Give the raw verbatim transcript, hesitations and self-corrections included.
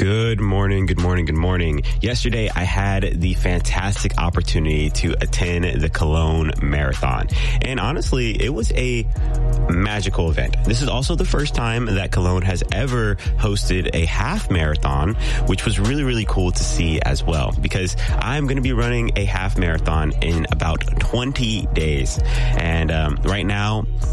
Good morning, good morning, good morning. Yesterday, I had the fantastic opportunity to attend the Cologne Marathon. And honestly, it was a magical event. This is also the first time that Cologne has ever hosted a half marathon, which was really, really cool to see as well, because I'm going to be running a half marathon in about twenty days. And um, right now,